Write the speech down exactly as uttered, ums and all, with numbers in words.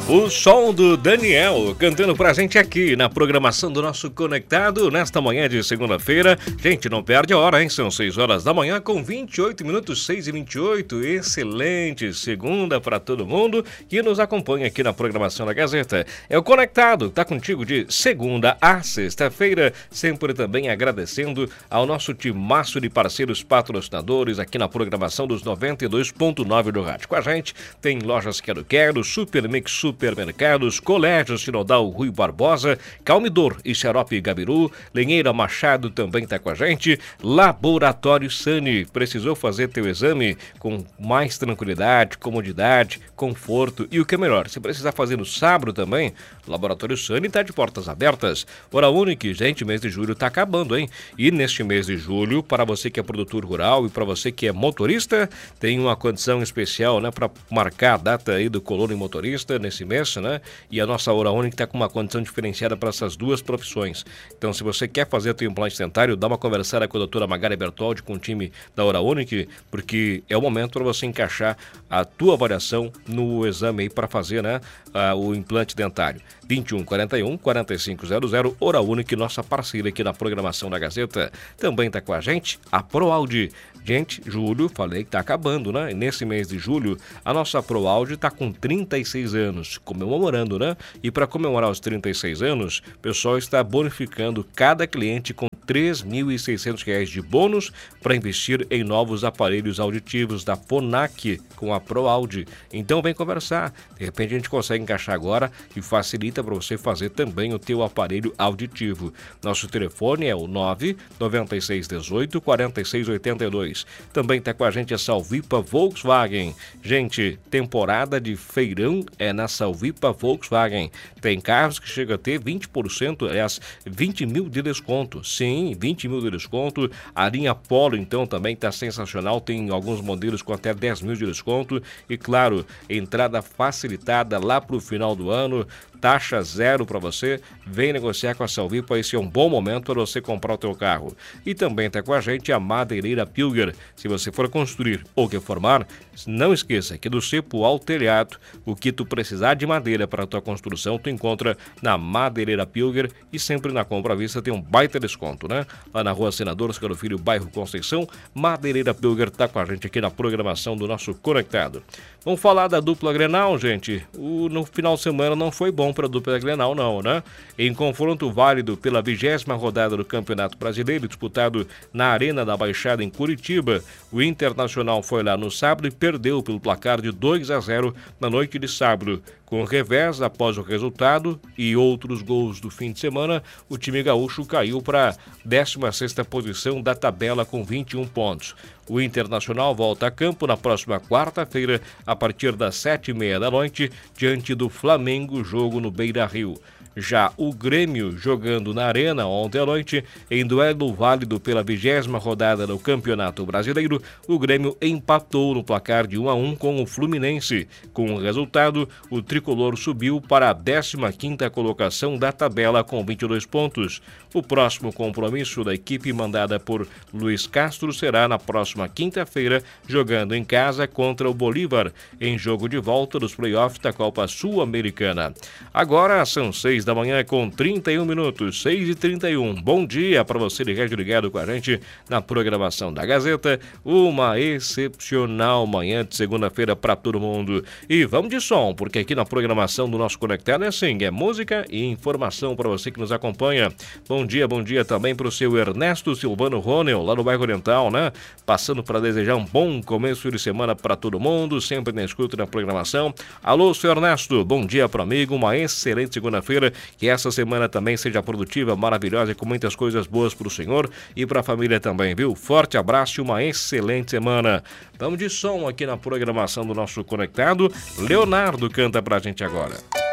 O som do Daniel cantando pra gente aqui na programação do nosso Conectado nesta manhã de segunda-feira. Gente, não perde a hora, hein? São seis horas da manhã com vinte e oito minutos, seis e vinte e oito. Excelente segunda pra todo mundo que nos acompanha aqui na programação da Gazeta. É o Conectado, tá contigo de segunda a sexta-feira, sempre também agradecendo ao nosso timaço de parceiros patrocinadores aqui na programação dos noventa e dois ponto nove do rádio. Com a gente tem Lojas Quero Quero, Super Mix Supermercados, Colégio Sinodal Rui Barbosa, Calmidor e Xarope Gabiru, Lenheira Machado também está com a gente, Laboratório Sani, precisou fazer teu exame com mais tranquilidade, comodidade, conforto e o que é melhor, se precisar fazer no sábado também, Laboratório Sani está de portas abertas. Hora única, gente, mês de julho está acabando, hein? E neste mês de julho, para você que é produtor rural e para você que é motorista, tem uma condição especial, né, para marcar a data aí do colono motorista nesse mês, né? E a nossa Hora Única está com uma condição diferenciada para essas duas profissões. Então, se você quer fazer o teu implante dentário, dá uma conversada com a doutora Magari Bertoldi, com o time da Hora Única, porque é o momento para você encaixar a tua avaliação no exame aí para fazer, né, uh, o implante dentário. vinte e um, quarenta e um, quarenta e cinco zero zero, Hora Única, nossa parceira aqui na programação da Gazeta. Também está com a gente a ProAude. Gente, julho, falei que está acabando, né? E nesse mês de julho, a nossa ProAude está com trinta e seis anos, comemorando, né? E para comemorar os trinta e seis anos, o pessoal está bonificando cada cliente com três mil e seiscentos reais de bônus para investir em novos aparelhos auditivos da Fonac com a ProAude. Então vem conversar. De repente a gente consegue encaixar agora e facilita para você fazer também o teu aparelho auditivo. Nosso telefone é o nove nove seis um oito, quatro seis oito dois. Também está com a gente a Salvipa Volkswagen. Gente, temporada de feirão é na Salvipa Volkswagen. Tem carros que chegam a ter vinte por cento, aliás, vinte mil de desconto. Sim, vinte mil de desconto. A linha Polo, então, também está sensacional. Tem alguns modelos com até dez mil de desconto. E, claro, entrada facilitada lá para o final do ano. Taxa zero para você. Vem negociar com a Salvipa. Esse é um bom momento para você comprar o teu carro. E também está com a gente a Madeireira Pilger. Se você for construir ou reformar, não esqueça que do cepo ao telhado, o que tu precisar de madeira para a tua construção, tu encontra na Madeireira Pilger e sempre na compra à vista tem um baita desconto, né? Lá na Rua Senador Oscar Filho, bairro Conceição, Madeireira Pilger está com a gente aqui na programação do nosso Conectado. Vamos falar da dupla Grenal, gente. O, no final de semana não foi bom para a dupla Grenal, não, né? Em confronto válido pela vigésima rodada do Campeonato Brasileiro, disputado na Arena da Baixada em Curitiba, o Internacional foi lá no sábado e perdeu pelo placar de dois a zero na noite de sábado. Com revés após o resultado e outros gols do fim de semana, o time gaúcho caiu para a décima sexta posição da tabela com vinte e um pontos. O Internacional volta a campo na próxima quarta-feira, a partir das sete e meia da noite, diante do Flamengo, jogo no Beira-Rio. Já o Grêmio, jogando na Arena ontem à noite, em duelo válido pela vigésima rodada do Campeonato Brasileiro, o Grêmio empatou no placar de um a um com o Fluminense. Com o resultado, o tricolor subiu para a décima quinta colocação da tabela com vinte e dois pontos. O próximo compromisso da equipe mandada por Luiz Castro será na próxima quinta-feira, jogando em casa contra o Bolívar, em jogo de volta dos playoffs da Copa Sul-Americana. Agora são seis da manhã com trinta e um minutos, seis e trinta e um. Bom dia para você ligado ligado com a gente na programação da Gazeta. Uma excepcional manhã de segunda-feira para todo mundo. E vamos de som, porque aqui na programação do nosso Conectado é assim, é música e informação para você que nos acompanha. Bom dia, bom dia também para o seu Ernesto Silvano Ronel, lá no bairro Oriental, né? Passando para desejar um bom começo de semana para todo mundo, sempre na escuta na programação. Alô, seu Ernesto, bom dia para amigo, uma excelente segunda-feira. Que essa semana também seja produtiva, maravilhosa e com muitas coisas boas para o senhor e para a família também, viu? Forte abraço e uma excelente semana. Vamos de som aqui na programação do nosso Conectado. Leonardo canta pra gente agora.